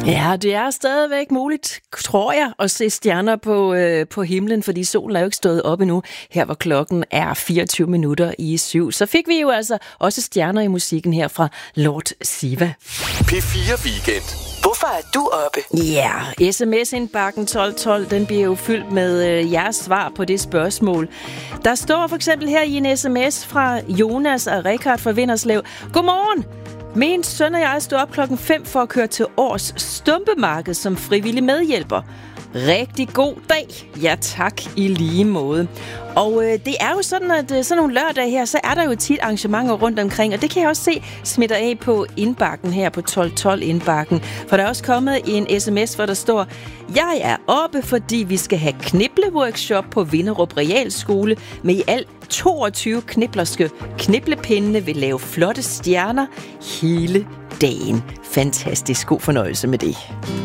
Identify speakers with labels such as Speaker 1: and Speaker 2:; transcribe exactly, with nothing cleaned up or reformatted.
Speaker 1: Ja, det er stadigvæk muligt, tror jeg, at se stjerner på, øh, på himlen, fordi solen er jo ikke stået op endnu, her hvor klokken er fireogtyve minutter i syv. Så fik vi jo altså også stjerner i musikken her fra Lord Siva.
Speaker 2: P fire Weekend.
Speaker 3: Hvorfor er du oppe?
Speaker 1: Ja, yeah. sms-indbakken tolv tolv, den bliver jo fyldt med øh, jeres svar på det spørgsmål. Der står for eksempel her i en sms fra Jonas og Richard fra Vinderslev. Godmorgen! Min søn og jeg stod op klokken fem for at køre til Års Stumpemarked som frivillig medhjælper. Rigtig god dag. Ja tak, i lige måde. Og øh, det er jo sådan, at øh, sådan nogle lørdage her, så er der jo tit arrangementer rundt omkring, og det kan jeg også se smitter af på indbakken her på tolv tolv indbakken. For der er også kommet en sms, hvor der står, jeg er oppe, fordi vi skal have knibleworkshop på Vinderup Realskole med i alt toogtyve kniblerske. Kniblepindene vil lave flotte stjerner hele dagen. Fantastisk god fornøjelse med det.